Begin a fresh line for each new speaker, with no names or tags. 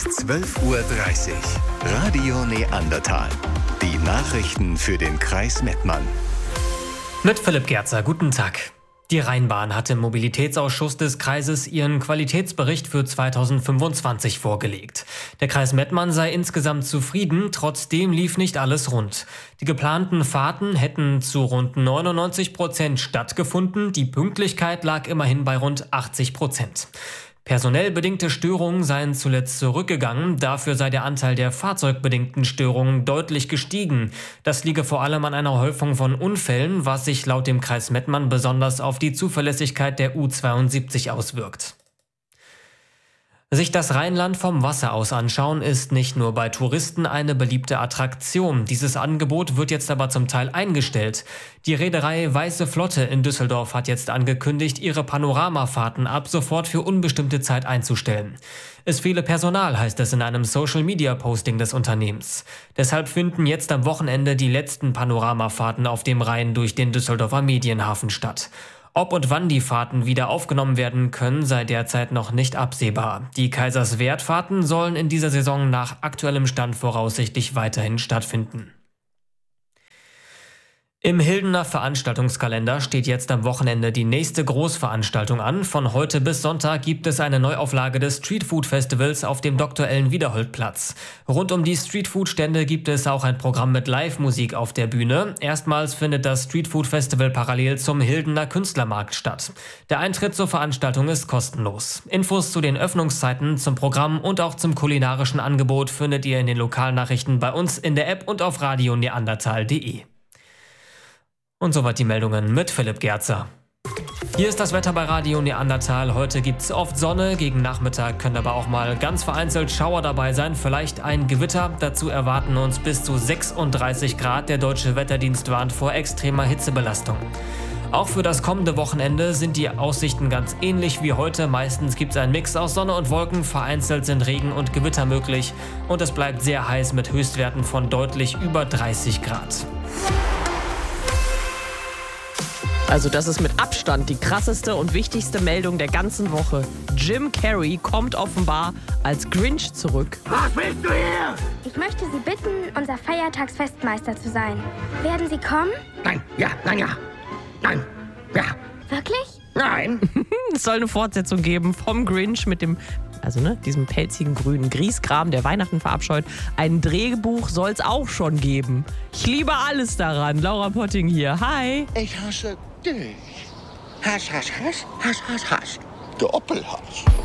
12:30 Uhr. Radio Neandertal. Die Nachrichten für den Kreis Mettmann.
Mit Philipp Gerzer, guten Tag. Die Rheinbahn hat im Mobilitätsausschuss des Kreises ihren Qualitätsbericht für 2025 vorgelegt. Der Kreis Mettmann sei insgesamt zufrieden, trotzdem lief nicht alles rund. Die geplanten Fahrten hätten zu rund 99% stattgefunden, die Pünktlichkeit lag immerhin bei rund 80%. Personell bedingte Störungen seien zuletzt zurückgegangen, dafür sei der Anteil der fahrzeugbedingten Störungen deutlich gestiegen. Das liege vor allem an einer Häufung von Unfällen, was sich laut dem Kreis Mettmann besonders auf die Zuverlässigkeit der U72 auswirkt. Sich das Rheinland vom Wasser aus anschauen, ist nicht nur bei Touristen eine beliebte Attraktion. Dieses Angebot wird jetzt aber zum Teil eingestellt. Die Reederei Weiße Flotte in Düsseldorf hat jetzt angekündigt, ihre Panoramafahrten ab sofort für unbestimmte Zeit einzustellen. Es fehle Personal, heißt es in einem Social-Media-Posting des Unternehmens. Deshalb finden jetzt am Wochenende die letzten Panoramafahrten auf dem Rhein durch den Düsseldorfer Medienhafen statt. Ob und wann die Fahrten wieder aufgenommen werden können, sei derzeit noch nicht absehbar. Die Kaiserswerth-Fahrten sollen in dieser Saison nach aktuellem Stand voraussichtlich weiterhin stattfinden. Im Hildener Veranstaltungskalender steht jetzt am Wochenende die nächste Großveranstaltung an. Von heute bis Sonntag gibt es eine Neuauflage des Streetfood-Festivals auf dem Dr. Ellen-Wiederhold-Platz. Rund um die Streetfood-Stände gibt es auch ein Programm mit Live-Musik auf der Bühne. Erstmals findet das Streetfood-Festival parallel zum Hildener Künstlermarkt statt. Der Eintritt zur Veranstaltung ist kostenlos. Infos zu den Öffnungszeiten, zum Programm und auch zum kulinarischen Angebot findet ihr in den Lokalnachrichten bei uns in der App und auf radioneandertal.de. Und soweit die Meldungen mit Philipp Gerzer. Hier ist das Wetter bei Radio Neandertal. Heute gibt's oft Sonne, gegen Nachmittag können aber auch mal ganz vereinzelt Schauer dabei sein, vielleicht ein Gewitter. Dazu erwarten uns bis zu 36 Grad. Der Deutsche Wetterdienst warnt vor extremer Hitzebelastung. Auch für das kommende Wochenende sind die Aussichten ganz ähnlich wie heute. Meistens gibt es einen Mix aus Sonne und Wolken, vereinzelt sind Regen und Gewitter möglich. Und es bleibt sehr heiß mit Höchstwerten von deutlich über 30 Grad.
Also das ist mit Abstand die krasseste und wichtigste Meldung der ganzen Woche. Jim Carrey kommt offenbar als Grinch zurück.
Was willst du hier?
Ich möchte Sie bitten, unser Feiertagsfestmeister zu sein. Werden Sie kommen?
Nein, ja, nein, ja. Nein, ja.
Wirklich?
Nein.
Es soll eine Fortsetzung geben vom Grinch mit dem, diesem pelzigen grünen Grieskram, der Weihnachten verabscheut. Ein Drehbuch soll es auch schon geben. Ich liebe alles daran. Laura Potting hier. Hi.
Ich hasse dich. Hasch, hasch, hasch, hasch, hasch, hasch. Doppelhasch.